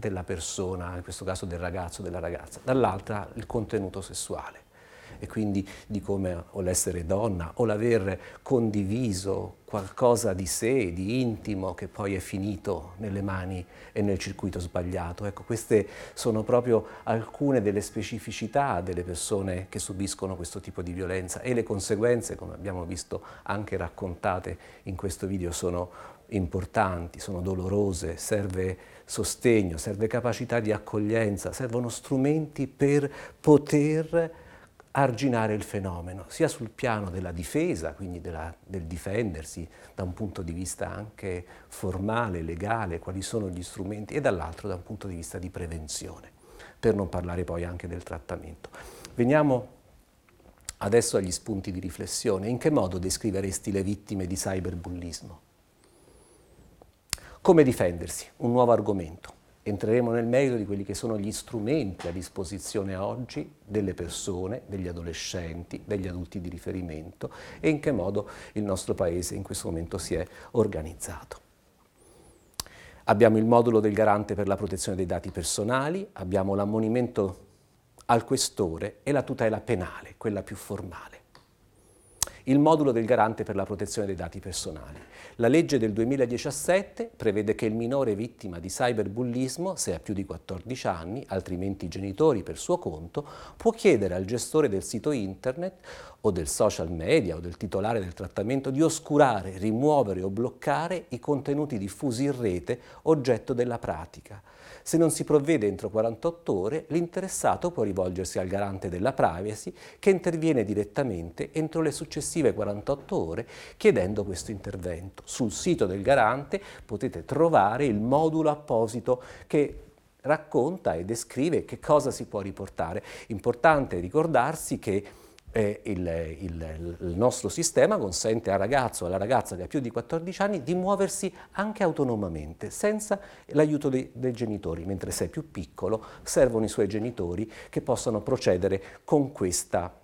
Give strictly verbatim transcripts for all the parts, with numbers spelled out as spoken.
della persona, in questo caso del ragazzo o della ragazza, dall'altra il contenuto sessuale. E quindi di come o l'essere donna o l'aver condiviso qualcosa di sé, di intimo, che poi è finito nelle mani e nel circuito sbagliato. Ecco, queste sono proprio alcune delle specificità delle persone che subiscono questo tipo di violenza, e le conseguenze, come abbiamo visto anche raccontate in questo video, sono importanti, sono dolorose, serve sostegno, serve capacità di accoglienza, servono strumenti per poter arginare il fenomeno, sia sul piano della difesa, quindi della, del difendersi da un punto di vista anche formale, legale, quali sono gli strumenti, e dall'altro da un punto di vista di prevenzione, per non parlare poi anche del trattamento. Veniamo adesso agli spunti di riflessione. In che modo descriveresti le vittime di cyberbullismo? Come difendersi? Un nuovo argomento. Entreremo nel merito di quelli che sono gli strumenti a disposizione oggi delle persone, degli adolescenti, degli adulti di riferimento, e in che modo il nostro Paese in questo momento si è organizzato. Abbiamo il modulo del garante per la protezione dei dati personali, abbiamo l'ammonimento al questore e la tutela penale, quella più formale. Il modulo del garante per la protezione dei dati personali. La legge del duemiladiciassette prevede che il minore vittima di cyberbullismo, se ha più di quattordici anni, altrimenti i genitori per suo conto, può chiedere al gestore del sito internet o del social media o del titolare del trattamento di oscurare, rimuovere o bloccare i contenuti diffusi in rete oggetto della pratica. Se non si provvede entro quarantotto ore, l'interessato può rivolgersi al garante della privacy, che interviene direttamente entro le successive quarantotto ore chiedendo questo intervento. Sul sito del garante potete trovare il modulo apposito che racconta e descrive che cosa si può riportare. Importante ricordarsi che Eh, il, il, il nostro sistema consente al ragazzo o alla ragazza che ha più di quattordici anni di muoversi anche autonomamente, senza l'aiuto dei, dei genitori, mentre se è più piccolo servono i suoi genitori che possano procedere con questa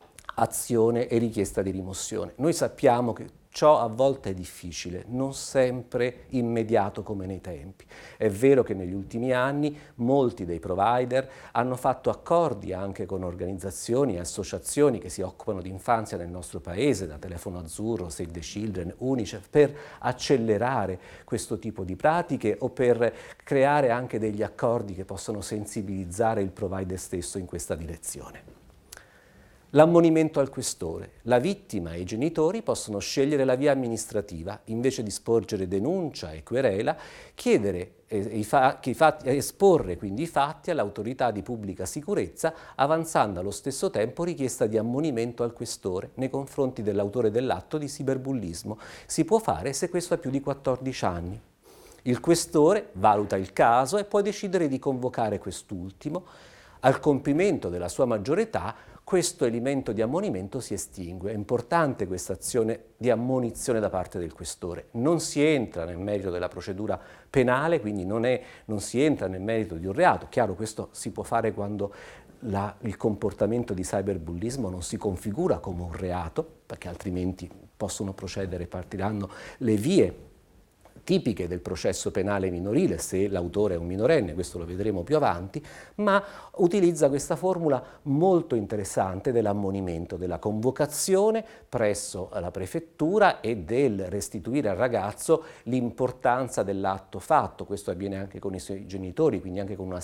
azione e richiesta di rimozione. Noi sappiamo che ciò a volte è difficile, non sempre immediato come nei tempi. È vero che negli ultimi anni molti dei provider hanno fatto accordi anche con organizzazioni e associazioni che si occupano di infanzia nel nostro paese, da Telefono Azzurro, Save the Children, Unicef, per accelerare questo tipo di pratiche o per creare anche degli accordi che possono sensibilizzare il provider stesso in questa direzione. L'ammonimento al questore. La vittima e i genitori possono scegliere la via amministrativa, invece di sporgere denuncia e querela, chiedere eh, i fa- che i fatti, esporre quindi i fatti all'autorità di pubblica sicurezza, avanzando allo stesso tempo richiesta di ammonimento al questore nei confronti dell'autore dell'atto di cyberbullismo. Si può fare se questo ha più di quattordici anni. Il questore valuta il caso e può decidere di convocare quest'ultimo. Al compimento della sua maggiore età, questo elemento di ammonimento si estingue. È importante questa azione di ammonizione da parte del questore. Non si entra nel merito della procedura penale, quindi non, è, non si entra nel merito di un reato. Chiaro, questo si può fare quando la, il comportamento di cyberbullismo non si configura come un reato, perché altrimenti possono procedere, partiranno le vie tipiche del processo penale minorile, se l'autore è un minorenne, questo lo vedremo più avanti, ma utilizza questa formula molto interessante dell'ammonimento, della convocazione presso la prefettura e del restituire al ragazzo l'importanza dell'atto fatto. Questo avviene anche con i suoi genitori, quindi anche con una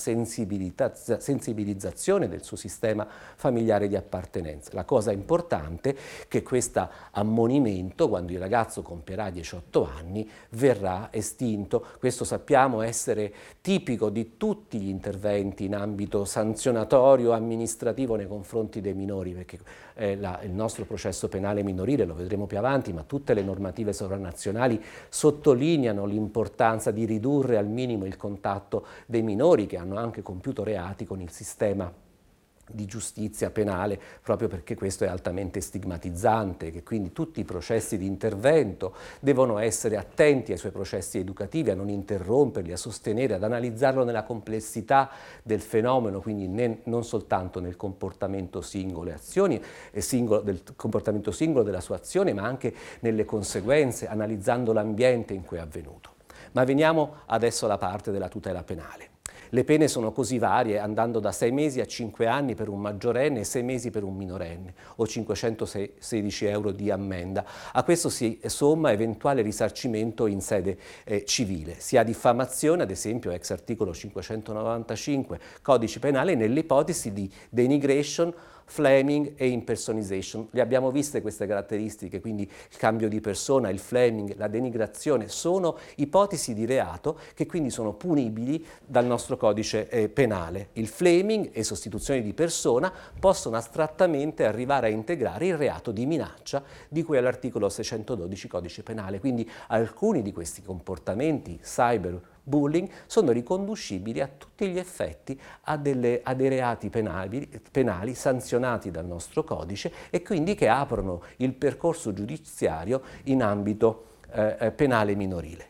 sensibilizzazione del suo sistema familiare di appartenenza. La cosa importante è che questo ammonimento, quando il ragazzo compierà diciotto anni, verrà estinto. Questo sappiamo essere tipico di tutti gli interventi in ambito sanzionatorio amministrativo nei confronti dei minori, perché eh, la, il nostro processo penale minorile, lo vedremo più avanti, ma tutte le normative sovranazionali sottolineano l'importanza di ridurre al minimo il contatto dei minori che hanno anche compiuto reati con il sistema di giustizia penale, proprio perché questo è altamente stigmatizzante, che quindi tutti i processi di intervento devono essere attenti ai suoi processi educativi, a non interromperli, a sostenere, ad analizzarlo nella complessità del fenomeno, quindi ne, non soltanto nel comportamento singolo e azioni, e singolo, del comportamento singolo della sua azione, ma anche nelle conseguenze, analizzando l'ambiente in cui è avvenuto. Ma veniamo adesso alla parte della tutela penale. Le pene sono così varie, andando da sei mesi a cinque anni per un maggiorenne e sei mesi per un minorenne, o cinquecentosedici euro di ammenda. A questo si somma eventuale risarcimento in sede eh, civile. Si ha diffamazione, ad esempio, ex articolo cinquecentonovantacinque Codice Penale, nell'ipotesi di denigration, flaming e impersonation. Le abbiamo viste queste caratteristiche, quindi il cambio di persona, il flaming, la denigrazione, sono ipotesi di reato che quindi sono punibili dal nostro codice eh, penale. Il flaming e sostituzione di persona possono astrattamente arrivare a integrare il reato di minaccia di cui all'articolo seicentododici Codice Penale, quindi alcuni di questi comportamenti cyber bullying sono riconducibili a tutti gli effetti a, delle, a dei reati penali, penali sanzionati dal nostro codice e quindi che aprono il percorso giudiziario in ambito eh, penale minorile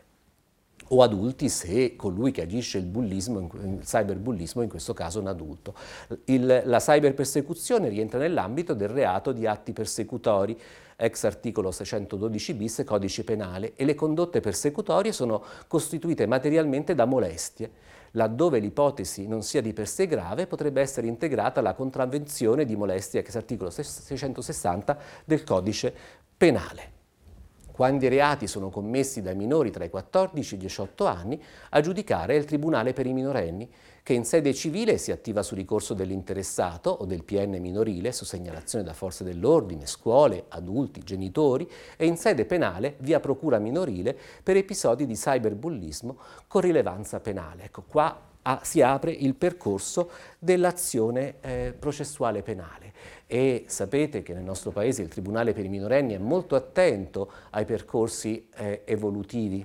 o adulti se colui che agisce il bullismo, il cyberbullismo, in questo caso un adulto. Il, la cyberpersecuzione rientra nell'ambito del reato di atti persecutori, ex articolo seicentododici bis Codice Penale, e le condotte persecutorie sono costituite materialmente da molestie. Laddove l'ipotesi non sia di per sé grave, potrebbe essere integrata la contravvenzione di molestie ex articolo seicentosessanta del Codice Penale. Quando i reati sono commessi dai minori tra i quattordici e i diciotto anni, a giudicare è il Tribunale per i minorenni, che in sede civile si attiva su ricorso dell'interessato o del P N minorile su segnalazione da forze dell'ordine, scuole, adulti, genitori, e in sede penale via procura minorile per episodi di cyberbullismo con rilevanza penale. Ecco, qua Ah, si apre il percorso dell'azione eh, processuale penale e sapete che nel nostro paese il Tribunale per i minorenni è molto attento ai percorsi eh, evolutivi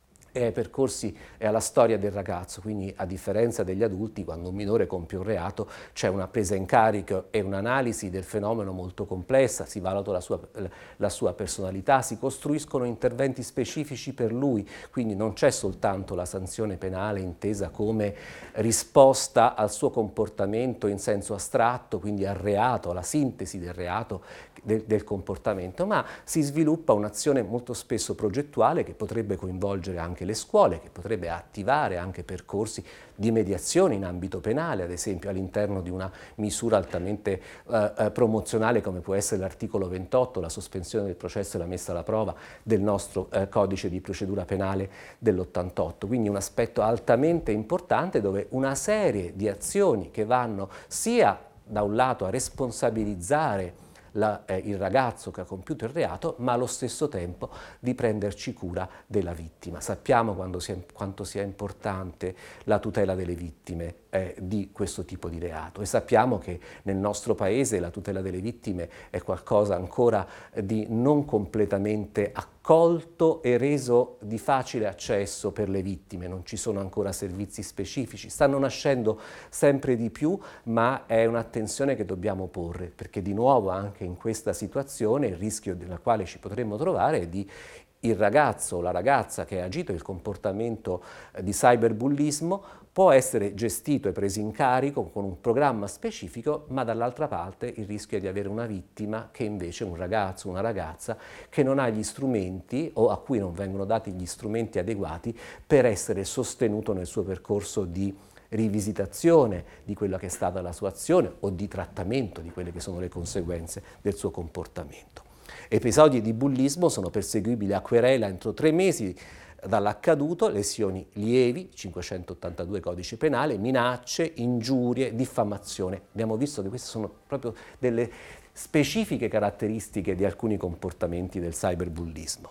e ai percorsi e alla storia del ragazzo, quindi a differenza degli adulti, quando un minore compie un reato c'è una presa in carico e un'analisi del fenomeno molto complessa, si valuta la sua, la sua personalità, si costruiscono interventi specifici per lui, quindi non c'è soltanto la sanzione penale intesa come risposta al suo comportamento in senso astratto, quindi al reato, alla sintesi del reato, del, del comportamento, ma si sviluppa un'azione molto spesso progettuale che potrebbe coinvolgere anche le scuole, che potrebbe attivare anche percorsi di mediazione in ambito penale, ad esempio all'interno di una misura altamente eh, promozionale come può essere l'articolo ventotto, la sospensione del processo e la messa alla prova del nostro eh, codice di procedura penale dell'ottantotto. Quindi un aspetto altamente importante dove una serie di azioni che vanno sia da un lato a responsabilizzare La, eh, il ragazzo che ha compiuto il reato, ma allo stesso tempo di prenderci cura della vittima. Sappiamo quando sia, quanto sia importante la tutela delle vittime eh, di questo tipo di reato e sappiamo che nel nostro paese la tutela delle vittime è qualcosa ancora eh, di non completamente accolto e reso di facile accesso per le vittime. Non ci sono ancora servizi specifici, stanno nascendo sempre di più, ma è un'attenzione che dobbiamo porre, perché di nuovo anche in questa situazione il rischio nella quale ci potremmo trovare è di il ragazzo o la ragazza che ha agito il comportamento di cyberbullismo può essere gestito e preso in carico con un programma specifico, ma dall'altra parte il rischio è di avere una vittima che invece è un ragazzo, una ragazza che non ha gli strumenti o a cui non vengono dati gli strumenti adeguati per essere sostenuto nel suo percorso di rivisitazione di quella che è stata la sua azione o di trattamento di quelle che sono le conseguenze del suo comportamento. Episodi di bullismo sono perseguibili a querela entro tre mesi dall'accaduto, lesioni lievi, cinquecentottantadue Codice Penale, minacce, ingiurie, diffamazione. Abbiamo visto che queste sono proprio delle specifiche caratteristiche di alcuni comportamenti del cyberbullismo.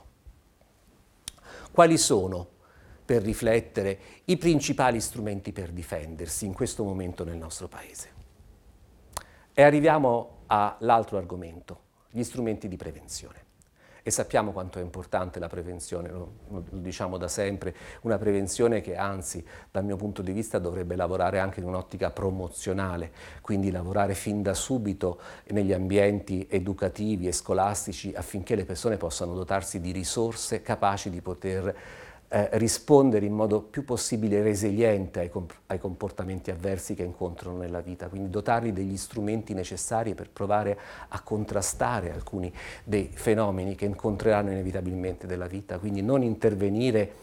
Quali sono, per riflettere, i principali strumenti per difendersi in questo momento nel nostro Paese? E arriviamo all'altro argomento, gli strumenti di prevenzione. E sappiamo quanto è importante la prevenzione, lo, lo diciamo da sempre, una prevenzione che anzi dal mio punto di vista dovrebbe lavorare anche in un'ottica promozionale, quindi lavorare fin da subito negli ambienti educativi e scolastici affinché le persone possano dotarsi di risorse capaci di poter Eh, rispondere in modo più possibile resiliente ai, comp ai comportamenti avversi che incontrano nella vita, quindi dotarli degli strumenti necessari per provare a contrastare alcuni dei fenomeni che incontreranno inevitabilmente della vita, quindi non intervenire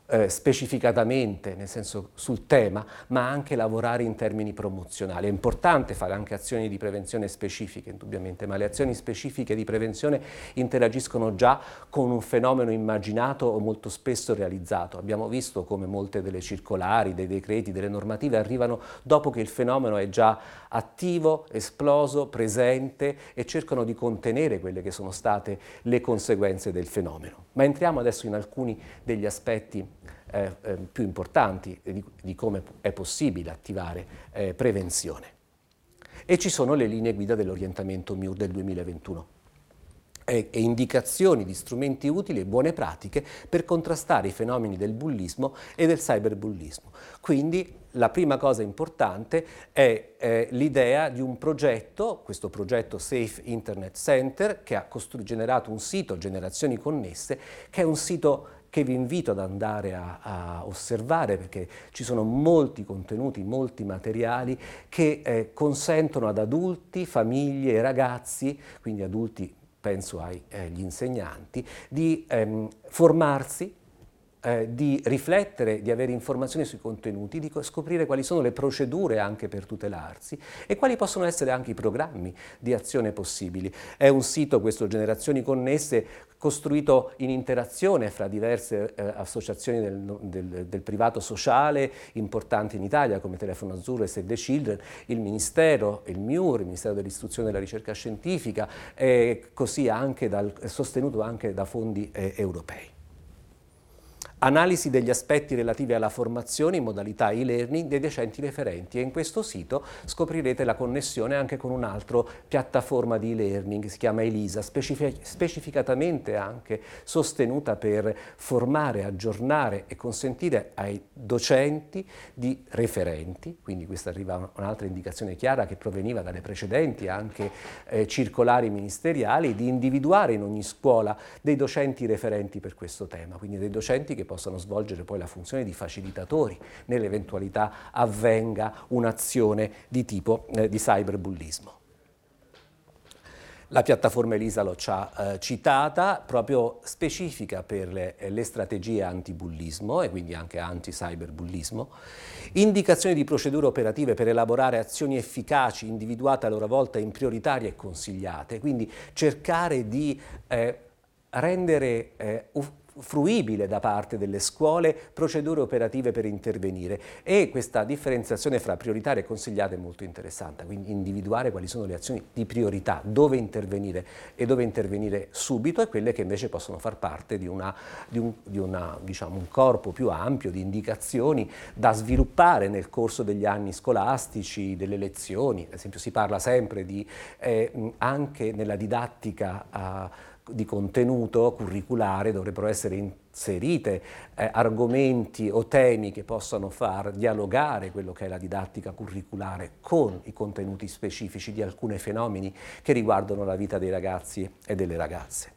Eh, specificatamente, nel senso sul tema, ma anche lavorare in termini promozionali. È importante fare anche azioni di prevenzione specifiche, indubbiamente, ma le azioni specifiche di prevenzione interagiscono già con un fenomeno immaginato o molto spesso realizzato. Abbiamo visto come molte delle circolari, dei decreti, delle normative arrivano dopo che il fenomeno è già attivo, esploso, presente e cercano di contenere quelle che sono state le conseguenze del fenomeno. Ma entriamo adesso in alcuni degli aspetti Eh, eh, più importanti di, di come è possibile attivare eh, prevenzione. E ci sono le linee guida dell'orientamento M I U R del duemilaventuno e, e indicazioni di strumenti utili e buone pratiche per contrastare i fenomeni del bullismo e del cyberbullismo. Quindi la prima cosa importante è eh, l'idea di un progetto, questo progetto Safe Internet Center, che ha generato un sito, Generazioni Connesse, che è un sito che vi invito ad andare a, a osservare, perché ci sono molti contenuti, molti materiali che eh, consentono ad adulti, famiglie e ragazzi, quindi adulti, penso agli eh, insegnanti, di ehm, formarsi, Eh, di riflettere, di avere informazioni sui contenuti, di scoprire quali sono le procedure anche per tutelarsi e quali possono essere anche i programmi di azione possibili. È un sito, questo Generazioni Connesse, costruito in interazione fra diverse eh, associazioni del, del, del privato sociale importanti in Italia come Telefono Azzurro e Save the Children, il Ministero, il M I U R, il Ministero dell'Istruzione e della Ricerca Scientifica, e così anche dal, sostenuto anche da fondi eh, europei. Analisi degli aspetti relativi alla formazione in modalità e-learning dei docenti referenti, e in questo sito scoprirete la connessione anche con un'altra piattaforma di e-learning, si chiama ELISA, specific- specificatamente anche sostenuta per formare, aggiornare e consentire ai docenti di referenti, quindi questa arriva un'altra indicazione chiara che proveniva dalle precedenti anche eh, circolari ministeriali, di individuare in ogni scuola dei docenti referenti per questo tema, quindi dei docenti che possano svolgere poi la funzione di facilitatori nell'eventualità avvenga un'azione di tipo eh, di cyberbullismo. La piattaforma ELISA l'ho già eh, citata, proprio specifica per le, le strategie antibullismo e quindi anche anti-cyberbullismo, indicazioni di procedure operative per elaborare azioni efficaci individuate a loro volta in prioritarie e consigliate, quindi cercare di eh, rendere eh, fruibile da parte delle scuole procedure operative per intervenire, e questa differenziazione fra prioritarie e consigliate è molto interessante, quindi individuare quali sono le azioni di priorità, dove intervenire e dove intervenire subito, e quelle che invece possono far parte di, una, di, un, di una, diciamo, un corpo più ampio di indicazioni da sviluppare nel corso degli anni scolastici, delle lezioni. Ad esempio si parla sempre di, eh, anche nella didattica eh, di contenuto curriculare dovrebbero essere inserite eh, argomenti o temi che possano far dialogare quello che è la didattica curriculare con i contenuti specifici di alcuni fenomeni che riguardano la vita dei ragazzi e delle ragazze.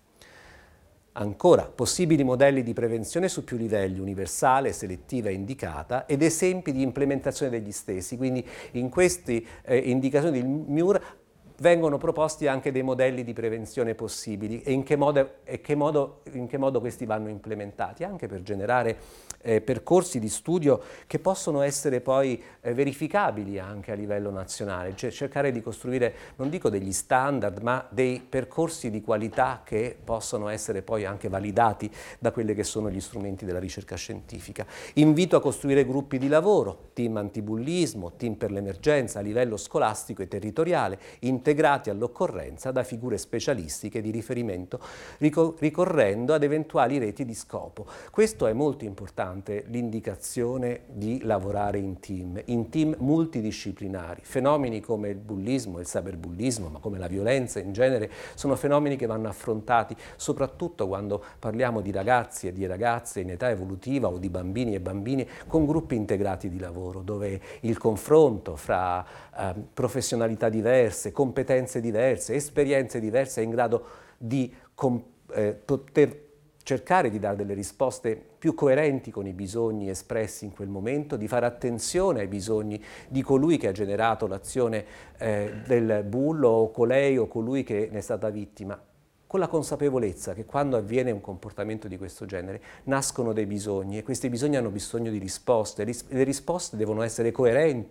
Ancora, possibili modelli di prevenzione su più livelli, universale, selettiva e indicata, ed esempi di implementazione degli stessi. Quindi in queste eh, indicazioni del M I U R vengono proposti anche dei modelli di prevenzione possibili, e in che modo, e che modo, in che modo questi vanno implementati, anche per generare eh, percorsi di studio che possono essere poi eh, verificabili anche a livello nazionale, cioè cercare di costruire, non dico degli standard, ma dei percorsi di qualità che possono essere poi anche validati da quelli che sono gli strumenti della ricerca scientifica. Invito a costruire gruppi di lavoro, team antibullismo, team per l'emergenza a livello scolastico e territoriale, integrati all'occorrenza da figure specialistiche di riferimento, ricorrendo ad eventuali reti di scopo. Questo è molto importante, l'indicazione di lavorare in team, in team multidisciplinari. Fenomeni come il bullismo, il cyberbullismo, ma come la violenza in genere, sono fenomeni che vanno affrontati soprattutto quando parliamo di ragazzi e di ragazze in età evolutiva o di bambini e bambine con gruppi integrati di lavoro, dove il confronto fra eh, professionalità diverse, competenze diverse, esperienze diverse è in grado di eh, poter cercare di dare delle risposte più coerenti con i bisogni espressi in quel momento, di fare attenzione ai bisogni di colui che ha generato l'azione eh, del bullo, o colei o colui che ne è stata vittima, con la consapevolezza che quando avviene un comportamento di questo genere nascono dei bisogni e questi bisogni hanno bisogno di risposte, le risposte devono essere coerenti